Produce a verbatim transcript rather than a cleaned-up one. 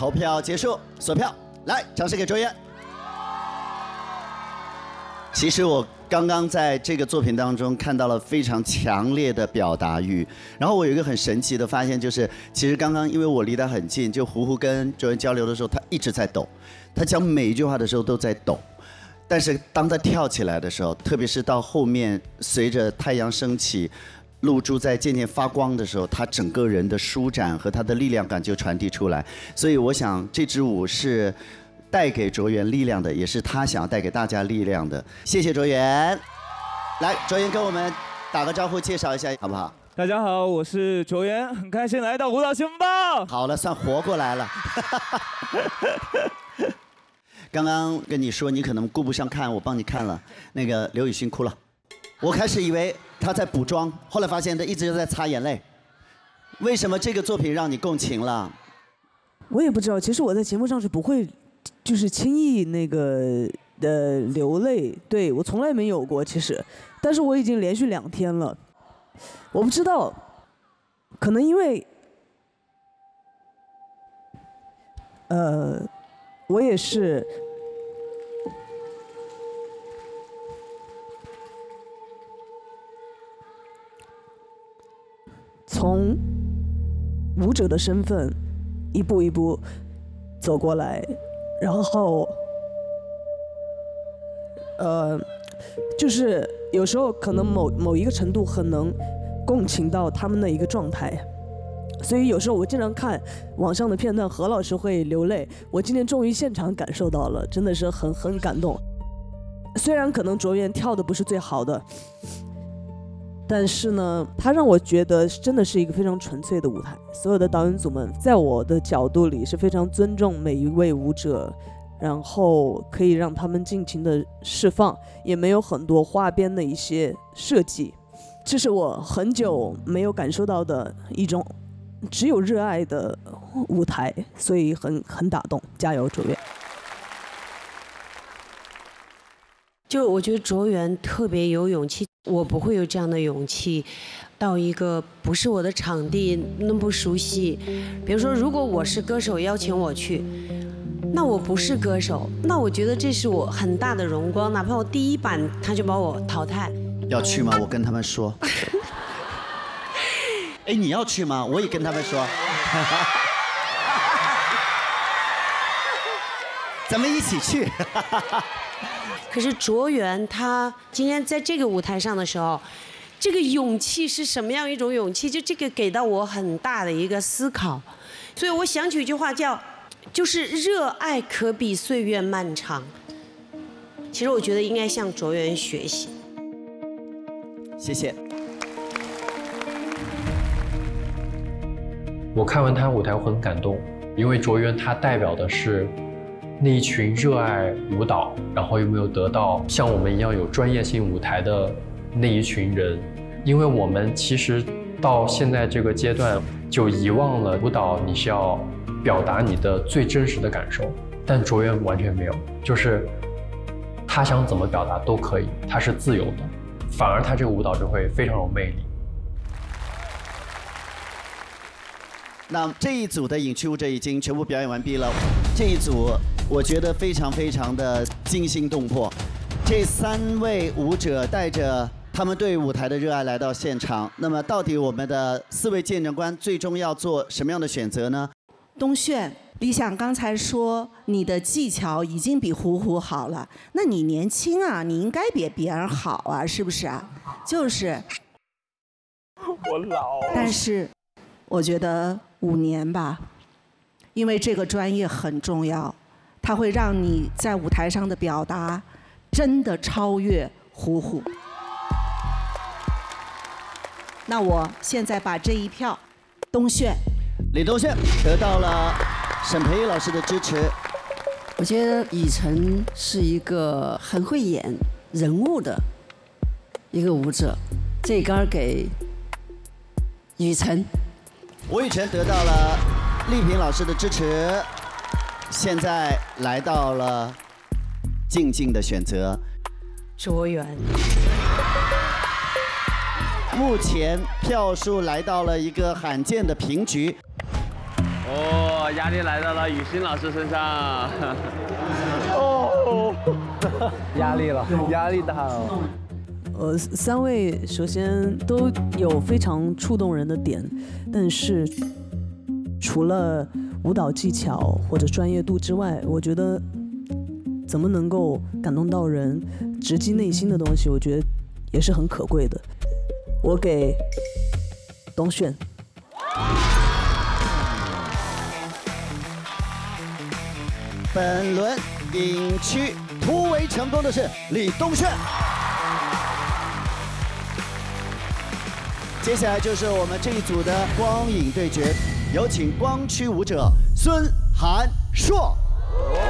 投票结束，锁票，来，掌声给卓源。其实我刚刚在这个作品当中看到了非常强烈的表达欲，然后我有一个很神奇的发现，就是其实刚刚因为我离他很近，就胡胡跟卓源交流的时候，他一直在抖，他讲每一句话的时候都在抖，但是当他跳起来的时候，特别是到后面随着太阳升起，露珠在渐渐发光的时候，他整个人的舒展和他的力量感就传递出来，所以我想这支舞是带给卓源力量的，也是他想要带给大家力量的。谢谢卓源，来，卓源跟我们打个招呼，介绍一下好不好？ 大家好，我是卓源，很开心来到舞蹈新闻报。 好了，算活过来了。刚刚跟你说，你可能顾不上看，我帮你看了。那个刘雨昕哭了，我开始以为他在补妆，后来发现他一直在擦眼泪。为什么这个作品让你共情了？ 我也不知道，其实我在节目上是不会。就是轻易那个的流泪，对我从来没有过，其实，但是我已经连续两天了，我不知道，可能因为，呃，我也是，从舞者的身份一步一步走过来。然后，呃，就是有时候可能某某一个程度很能共情到他们的一个状态，所以有时候我经常看网上的片段，何老师会流泪。我今天终于现场感受到了，真的是很很感动。虽然可能卓源跳的不是最好的，但是呢，他让我觉得真的是一个非常纯粹的舞台。所有的导演组们，在我的角度里是非常尊重每一位舞者，然后可以让他们尽情的释放，也没有很多花边的一些设计。这是我很久没有感受到的一种只有热爱的舞台，所以很很打动。加油，卓源！ 就我觉得卓源特别有勇气，我不会有这样的勇气，到一个不是我的场地，那么不熟悉。比如说，如果我是歌手邀请我去，那我不是歌手，那我觉得这是我很大的荣光，哪怕我第一版他就把我淘汰。 要去吗？我跟他们说。哎，你要去吗？我也跟他们说。咱们一起去。 可是卓源他今天在这个舞台上的时候，这个勇气是什么样一种勇气？就这个给到我很大的一个思考。所以我想起一句话叫，就是热爱可比岁月漫长。其实我觉得应该向卓源学习。 谢谢。 我看完他舞台我很感动，因为卓源他代表的是那一群热爱舞蹈，然后又没有得到像我们一样有专业性舞台的那一群人。因为我们其实到现在这个阶段就遗忘了舞蹈，你是要表达你的最真实的感受，但卓源完全没有，就是他想怎么表达都可以，他是自由的，反而他这个舞蹈就会非常有魅力。 那这一组的影曲舞者已经全部表演完毕了，这一组我觉得非常非常的惊心动魄。这三位舞者带着他们对舞台的热爱来到现场，那么到底我们的四位见证官最终要做什么样的选择呢？ 东炫，理想刚才说你的技巧已经比胡胡好了，那你年轻啊，你应该比别人好啊，是不是啊？就是。 我老。 但是，我觉得五年吧，因为这个专业很重要，它会让你在舞台上的表达真的超越胡胡。那我现在把这一票，东炫， 李东炫得到了沈培艺老师的支持。 我觉得以晨是一个很会演人物的一个舞者，这一杆给雨晨。 吴雨晨得到了丽萍老师的支持，现在来到了静静的选择。 卓源。 目前票数来到了一个罕见的平局。 哦，压力来到了雨欣老师身上。哦， 压力了，压力大了。 呃，三位首先都有非常触动人的点，但是除了舞蹈技巧或者专业度之外，我觉得怎么能够感动到人、直击内心的东西，我觉得也是很可贵的。我给董选。 本轮影区突围成功的是李东炫。接下来就是我们这一组的光影对决，有请光区舞者孙涵硕。